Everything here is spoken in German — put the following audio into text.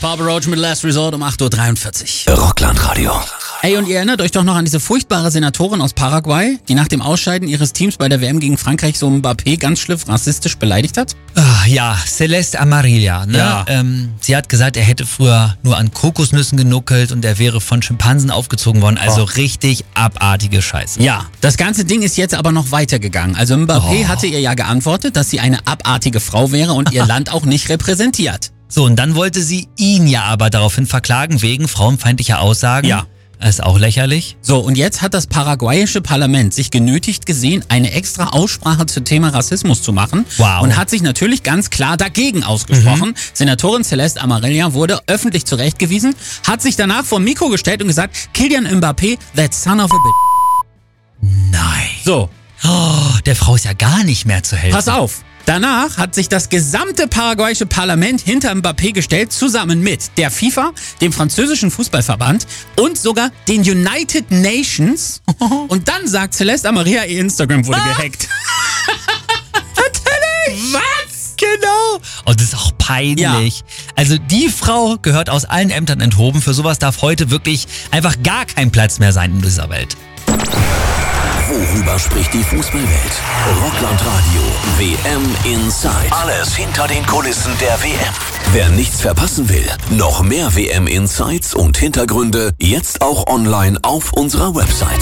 Papa Roach mit Last Resort um 8.43 Uhr. Rockland-Radio. Ey, und ihr erinnert euch doch noch an diese furchtbare Senatorin aus Paraguay, die nach dem Ausscheiden ihres Teams bei der WM gegen Frankreich so Mbappé ganz schlimm rassistisch beleidigt hat? Ja, Celeste Amarilla. Ne? Ja. Sie hat gesagt, er hätte früher nur an Kokosnüssen genuckelt und er wäre von Schimpansen aufgezogen worden. Also richtig abartige Scheiße. Ja, das ganze Ding ist jetzt aber noch weitergegangen. Also Mbappé hatte ihr ja geantwortet, dass sie eine abartige Frau wäre und ihr Land auch nicht repräsentiert. So, und dann wollte sie ihn ja aber daraufhin verklagen wegen frauenfeindlicher Aussagen. Ja. Das ist auch lächerlich. So, und jetzt hat das paraguayische Parlament sich genötigt gesehen, eine extra Aussprache zum Thema Rassismus zu machen. Wow. Und hat sich natürlich ganz klar dagegen ausgesprochen. Senatorin Celeste Amarilla wurde öffentlich zurechtgewiesen, hat sich danach vor dem Mikro gestellt und gesagt, Kylian Mbappé, that son of a bitch. Nein. So, Der Frau ist ja gar nicht mehr zu helfen. pass auf. Danach hat sich das gesamte paraguayische Parlament hinter Mbappé gestellt, zusammen mit der FIFA, dem französischen Fußballverband und sogar den United Nations. Und dann sagt Celeste Amarilla, ihr Instagram wurde gehackt. Natürlich! Was? Genau. Und das ist auch peinlich. Also die Frau gehört aus allen Ämtern enthoben. Für sowas darf heute wirklich einfach gar kein Platz mehr sein in dieser Welt. Worüber spricht die Fußballwelt? Rockland-Radio. WM Inside. Alles hinter den Kulissen der WM. Wer nichts verpassen will, noch mehr WM-Insights und Hintergründe jetzt auch online auf unserer Website.